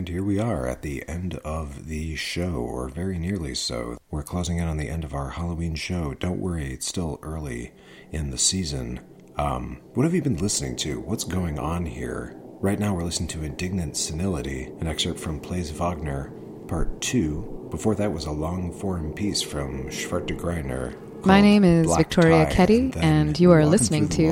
here we are at the end of the show, or very nearly so. We're closing in on the end of our Halloween show. Don't worry, it's still early in the season. What have you been listening to? What's going on here? Right now we're listening to Indignant Senility, an excerpt from Plays Wagner, Part 2. Before that was a long-form piece from Schwarte Greiner. My name is Black Victoria Tide, Ketty, and you are listening to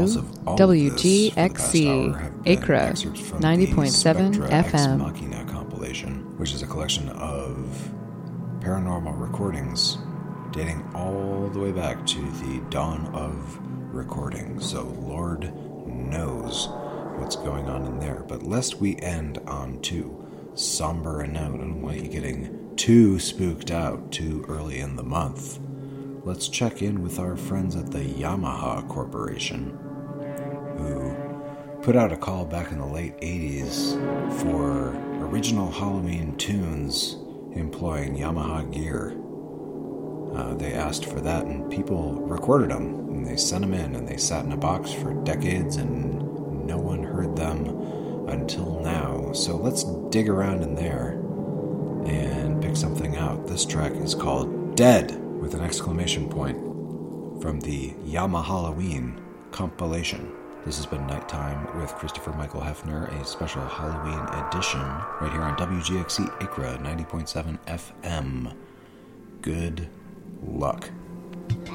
WGXC, Acra, 90.7 FM. Machina compilation, which is a collection of paranormal recordings dating all the way back to the dawn of recording. So Lord knows what's going on in there. But lest we end on too somber a note, I don't want you getting too spooked out too early in the month. Let's check in with our friends at the Yamaha Corporation, who put out a call back in the late 80s for original Halloween tunes employing Yamaha gear. They asked for that, and people recorded them, and they sent them in, and they sat in a box for decades, and no one heard them until now. So let's dig around in there and pick something out. This track is called Dead, with an exclamation point, from the Yamahalloween compilation. This has been Nighttime with Christopher Michael Hefner, a special Halloween edition, right here on WGXC Acra 90.7 FM. Good luck.